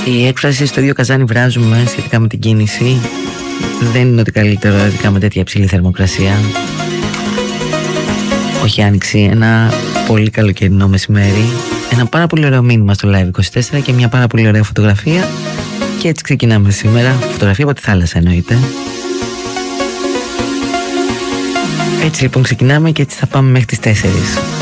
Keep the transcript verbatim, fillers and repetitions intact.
Η έκφραση στο ίδιο καζάνι βράζουμε σχετικά με την κίνηση δεν είναι ότι καλύτερο ειδικά με τέτοια υψηλή θερμοκρασία. Όχι άνοιξη, ένα πολύ καλοκαιρινό μεσημέρι. Ένα πάρα πολύ ωραίο μήνυμα στο Live είκοσι τέσσερα και μια πάρα πολύ ωραία φωτογραφία. Και έτσι ξεκινάμε σήμερα. Φωτογραφία από τη θάλασσα εννοείται. Έτσι λοιπόν ξεκινάμε και έτσι θα πάμε μέχρι τις τέσσερις.